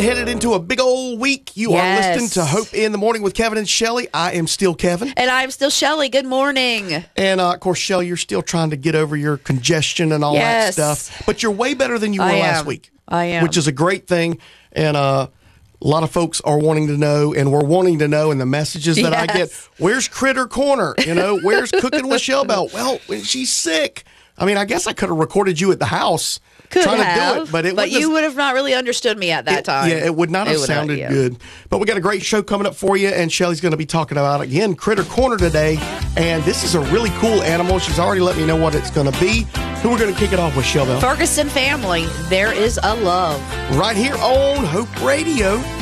Headed into a big old week. You are listening to Hope in the Morning with Kevin and Shelley. I am still Kevin. And I'm still Shelley. Good morning. And, of course, Shelley, you're still trying to get over your congestion and all that stuff. But you're way better than you were last week. I am. Which is a great thing. And a lot of folks are wanting to know, and we're wanting to know in the messages that I get, where's Critter Corner? You know, where's Cooking with Shell Bell? Well, when she's sick. I mean, I guess I could have recorded you at the house. Could trying have, to do it, but you would have not really understood me at that time. Yeah, it would not have sounded good. But we got a great show coming up for you, and Shelley's going to be talking about, again, Critter Corner today. And this is a really cool animal. She's already let me know what it's going to be. Who we're going to kick it off with, Shell Bell? Ferguson family, There Is a Love. Right here on Hope Radio.